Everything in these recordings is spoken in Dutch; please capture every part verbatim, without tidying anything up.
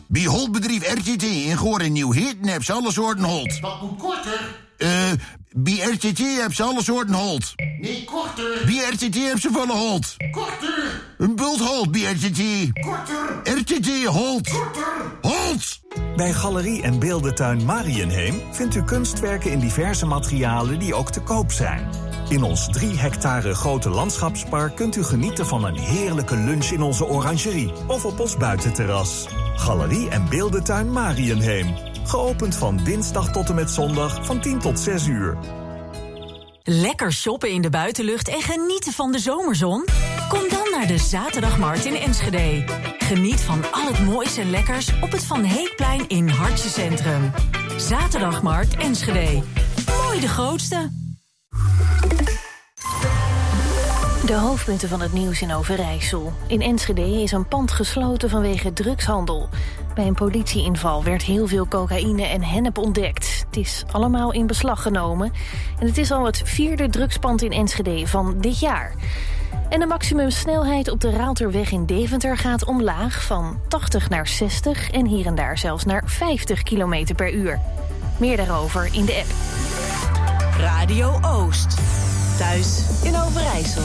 Bij Holtbedrijf R T T in Goor en Nieuw-Hitten heb ze alle soorten Holt. Wat moet korter? Eh, bij R T T heb ze alle soorten Holt. Nee, korter. Bij R T T heb ze volle Holt. Korter. Een bult Holt bij R T T. Korter. R T T Holt. Korter. Holt! Bij Galerie en Beeldentuin Mariënheem vindt u kunstwerken in diverse materialen die ook te koop zijn. In ons drie hectare grote landschapspark kunt u genieten van een heerlijke lunch in onze orangerie of op ons buitenterras. Galerie en Beeldentuin Mariënheem. Geopend van dinsdag tot en met zondag van tien tot zes uur. Lekker shoppen in de buitenlucht en genieten van de zomerzon? Kom dan naar de Zaterdagmarkt in Enschede. Geniet van al het moois en lekkers op het Van Heekplein in Hartje Centrum. Zaterdagmarkt Enschede. Mooi de grootste. De hoofdpunten van het nieuws in Overijssel. In Enschede is een pand gesloten vanwege drugshandel. Bij een politieinval werd heel veel cocaïne en hennep ontdekt. Het is allemaal in beslag genomen. En het is al het vierde drugspand in Enschede van dit jaar. En de maximumsnelheid op de Raalterweg in Deventer gaat omlaag van tachtig naar zestig... en hier en daar zelfs naar vijftig kilometer per uur. Meer daarover in de app. Radio Oost. Thuis in Overijssel.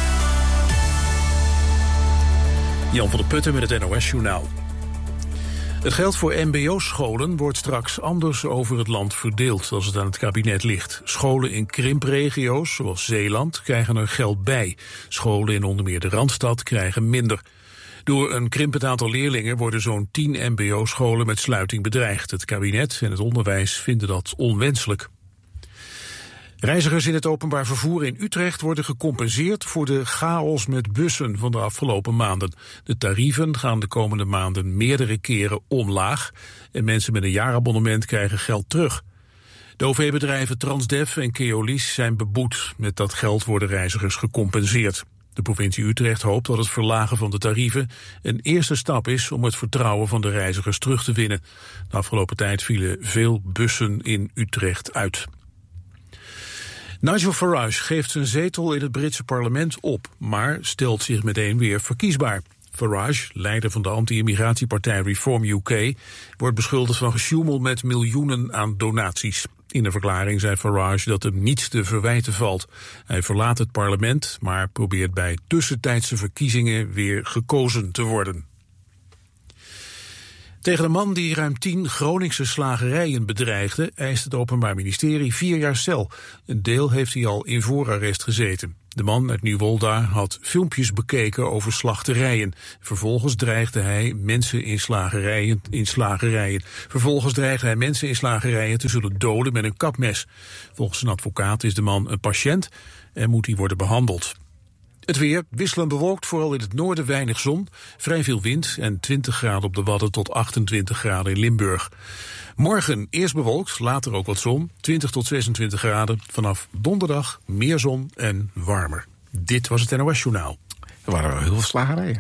Jan van der Putten met het N O S-journaal. Het geld voor mbo-scholen wordt straks anders over het land verdeeld als het aan het kabinet ligt. Scholen in krimpregio's, zoals Zeeland, krijgen er geld bij. Scholen in onder meer de Randstad krijgen minder. Door een krimpend aantal leerlingen worden zo'n tien mbo-scholen met sluiting bedreigd. Het kabinet en het onderwijs vinden dat onwenselijk. Reizigers in het openbaar vervoer in Utrecht worden gecompenseerd voor de chaos met bussen van de afgelopen maanden. De tarieven gaan de komende maanden meerdere keren omlaag en mensen met een jaarabonnement krijgen geld terug. De O V-bedrijven Transdev en Keolis zijn beboet. Met dat geld worden reizigers gecompenseerd. De provincie Utrecht hoopt dat het verlagen van de tarieven een eerste stap is om het vertrouwen van de reizigers terug te winnen. De afgelopen tijd vielen veel bussen in Utrecht uit. Nigel Farage geeft zijn zetel in het Britse parlement op, maar stelt zich meteen weer verkiesbaar. Farage, leider van de anti-immigratiepartij Reform U K, wordt beschuldigd van gesjoemel met miljoenen aan donaties. In een verklaring zei Farage dat hem niets te verwijten valt. Hij verlaat het parlement, maar probeert bij tussentijdse verkiezingen weer gekozen te worden. Tegen de man die ruim tien Groningse slagerijen bedreigde, eist het Openbaar Ministerie vier jaar cel. Een deel heeft hij al in voorarrest gezeten. De man uit Nieuwolda had filmpjes bekeken over slachterijen. Vervolgens dreigde hij mensen in slagerijen, in slagerijen. Vervolgens dreigde hij mensen in slagerijen te zullen doden met een kapmes. Volgens een advocaat is de man een patiënt en moet hij worden behandeld. Het weer, wisselend bewolkt, vooral in het noorden weinig zon, vrij veel wind en twintig graden op de Wadden tot achtentwintig graden in Limburg. Morgen eerst bewolkt, later ook wat zon, twintig tot zesentwintig graden. Vanaf donderdag meer zon en warmer. Dit was het N O S-journaal. Er waren wel heel veel slagerijen.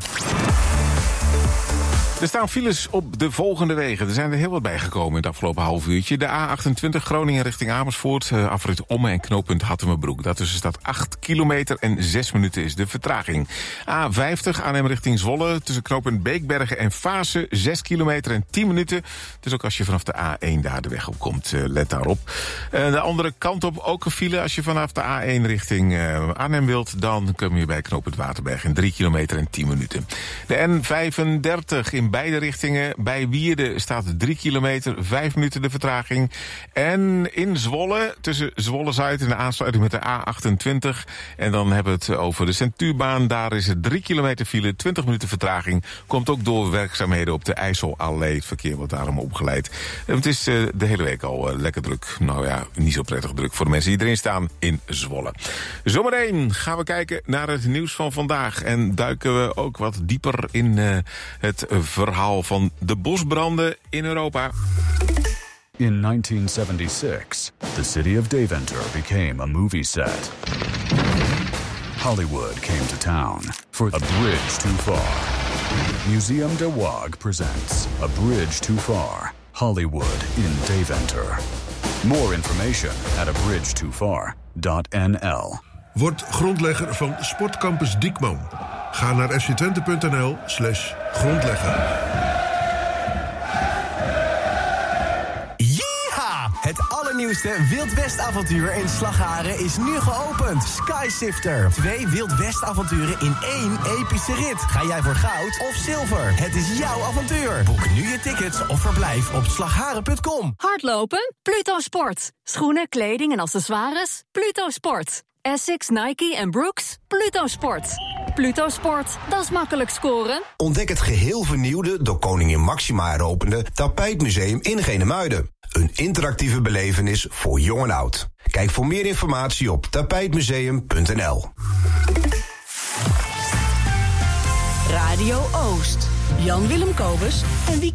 Er staan files op de volgende wegen. Er zijn er heel wat bijgekomen in het afgelopen half uurtje. De A achtentwintig Groningen richting Amersfoort, uh, afrit Omme en knooppunt Hattemerbroek. Daartussen staat acht kilometer en zes minuten is de vertraging. A vijftig Arnhem richting Zwolle, tussen knooppunt Beekbergen en Vaassen, zes kilometer en tien minuten. Dus ook als je vanaf de A één daar de weg op komt, uh, let daarop. Uh, de andere kant op ook een file. Als je vanaf de A één richting uh, Arnhem wilt, dan kom je bij knooppunt Waterberg in drie kilometer en tien minuten. De N vijfendertig in beide richtingen. Bij Wierden staat drie kilometer, vijf minuten de vertraging. En in Zwolle, tussen Zwolle-Zuid en de aansluiting met de A achtentwintig. En dan hebben we het over de Centuurbaan. Daar is het drie kilometer file, twintig minuten vertraging. Komt ook door werkzaamheden op de IJsselallee. Het verkeer wordt daarom opgeleid. Het is uh, de hele week al uh, lekker druk. Nou ja, niet zo prettig druk voor de mensen die erin staan in Zwolle. Zometeen gaan we kijken naar het nieuws van vandaag. En duiken we ook wat dieper in uh, het verhaal van de bosbranden in Europa. In nineteen seventy-six, the city of Deventer became a movie set. Hollywood came to town for A Bridge Too Far. Museum de Waag presents A Bridge Too Far, Hollywood in Deventer. More information at a bridge too far dot n l. Word grondlegger van Sportcampus Diekman. Ga naar f c twente punt n l slash grondlegger. allernieuwste Wild West avontuur in Slagharen is nu geopend. Skysifter. Twee Wild West avonturen in één epische rit. Ga jij voor goud of zilver? Het is jouw avontuur. Boek nu je tickets of verblijf op slagharen punt com. Hardlopen? Pluto Sport. Schoenen, kleding en accessoires? Pluto Sport. Essex, Nike en Brooks? Pluto Sport. Pluto Sport, dat is makkelijk scoren. Ontdek het geheel vernieuwde, door koningin Máxima heropende Tapijtmuseum in Genemuiden. Een interactieve belevenis voor jong en oud. Kijk voor meer informatie op tapijtmuseum punt n l. Radio Oost. Jan Willem Kobus en Wieke